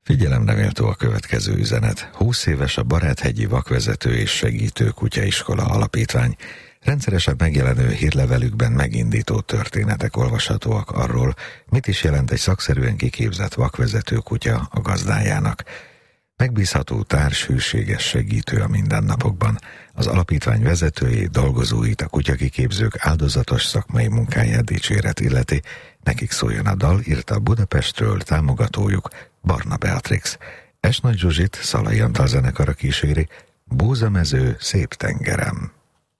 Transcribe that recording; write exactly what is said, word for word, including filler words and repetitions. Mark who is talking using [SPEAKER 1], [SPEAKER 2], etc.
[SPEAKER 1] Figyelemre méltó a következő üzenet. húsz éves a Baráthegyi Vakvezető és Segítő Kutyaiskola Alapítvány. Rendszeresen megjelenő hírlevelükben megindító történetek olvashatóak arról, mit is jelent egy szakszerűen kiképzett vakvezető kutya a gazdájának. Megbízható társ, hűséges segítő a mindennapokban. Az alapítvány vezetőjét, dolgozóit, a kutyakiképzők áldozatos szakmai munkáját dicséret illeti. Nekik szóljon a dal, írta Budapestről támogatójuk Barna Beatrix. Esnagy Zsuzsit Szalai Antal zenekara kíséri, Búzamező szép tengerem.